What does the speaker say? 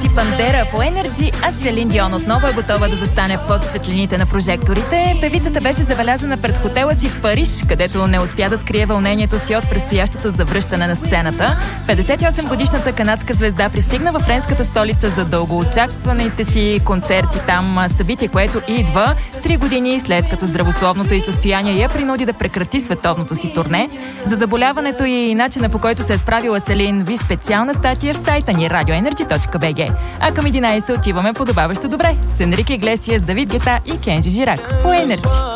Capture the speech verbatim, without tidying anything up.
си Пандера по Energy, а Селин Дион отново е готова да застане под светлините на прожекторите. Певицата беше забелязана пред хотела си в Париж, където не успя да скрие вълнението си от предстоящото завръщане на сцената. петдесет и осем годишната канадска звезда пристигна във френската столица за дългоочакваните си концерти там, събитие, което идва три години след като здравословното й състояние я принуди да прекрати световното си турне. За заболяването и начина, по който се е справила Селин, виж специална статия в сайта ни радио енерджи точка би джи. А към единайсет отиваме подобаващо добре с Енрике Иглесиас, Давид Гета и Кенджи Жирак по Енерджи.